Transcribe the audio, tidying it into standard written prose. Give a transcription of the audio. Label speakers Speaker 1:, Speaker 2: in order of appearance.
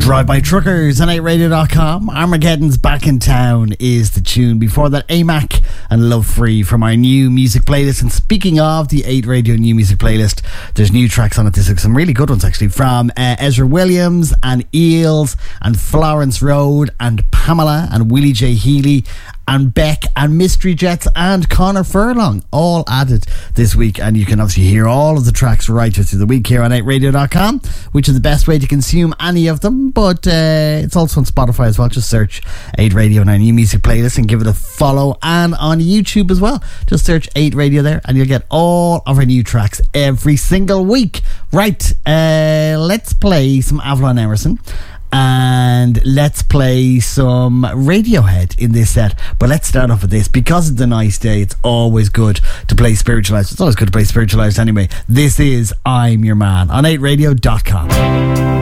Speaker 1: Drive-By Truckers on 8radio.com. Armageddon's Back in Town is the tune. Before that, AMAC and Love Free from our new music playlist. And speaking of the 8 Radio new music playlist, there's new tracks on it this week. Some really good ones, actually, from Ezra Williams and Eels and Florence Road and Pamela and Willie J. Healy and Beck and Mystery Jets and Connor Furlong, all added this week. And you can obviously hear all of the tracks right through the week here on 8radio.com, which is the best way to consume any of them. But it's also on Spotify as well. Just search 8 Radio and our new music playlist and give it a follow. And on YouTube as well. Just search 8 Radio there and you'll get all of our new tracks every single week. Right, let's play some Avalon Emerson. And let's play some Radiohead in this set. But let's start off with this. Because it's a nice day, it's always good to play Spiritualized. It's always good to play Spiritualized anyway. This is I'm Your Man on 8radio.com.